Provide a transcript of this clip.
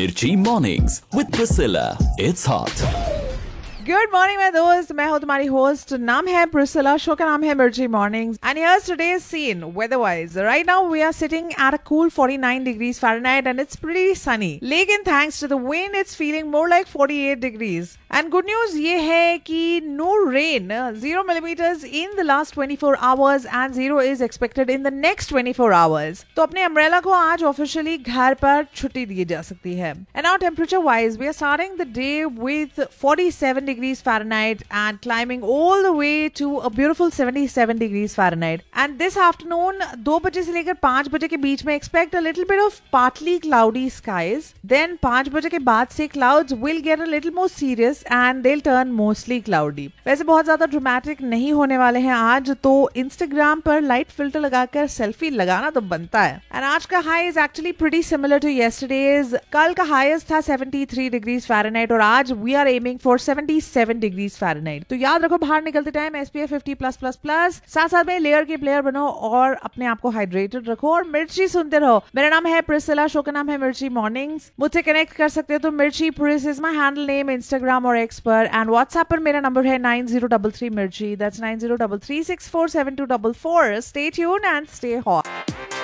Mirchi Mornings with Priscilla. It's hot. Good morning my दोस्त, मैं हूं तुम्हारी होस्ट. नाम है प्रिसिला, शो का नाम है मिर्ची mornings. And here's today's scene weather wise. Right now we are sitting at a cool 49 degrees Fahrenheit and it's pretty sunny. लेकिन thanks to the wind it's feeling more like 48 degrees. And good news ये है कि no rain, 0 millimeters in the last 24 hours and 0 is expected in the next 24 hours. तो अपने umbrella को आज officially घर पर छुट्टी दी जा सकती है. And now temperature wise we are starting the day with 47 degrees Fahrenheit and climbing all the way to a beautiful 77 degrees Fahrenheit. And this afternoon 2 बजे से लेकर 5 बजे के बीच में expect a little bit of partly cloudy skies. Then 5 बजे के बाद से clouds will get a little more serious and they'll turn mostly cloudy. वैसे बहुत ज्यादा ड्रामेटिक नहीं होने वाले हैं आज, तो Instagram पर लाइट फिल्टर लगाकर सेल्फी लगाना तो बनता है. And आज का high is actually pretty similar to yesterday's. कल का हाईएस्ट था 73 degrees Fahrenheit और आज we are aiming for 77 degrees Fahrenheit. तो याद रखो बाहर निकलते टाइम SPF 50+++, साथ साथ में लेयर के प्लेयर बनो और अपने आप को हाइड्रेटेड रखो और मिर्ची सुनते रहो. मेरा नाम है प्रिसिला, शो का नाम है मिर्ची मॉर्निंग्स. मुझसे कनेक्ट कर सकते हो तो मिर्ची प्रिस is my handle name Instagram और एक्स पर. एंड व्हाट्सएप पर मेरा नंबर है 9033 मिर्ची. That's 9033647244. Stay tuned and stay hot.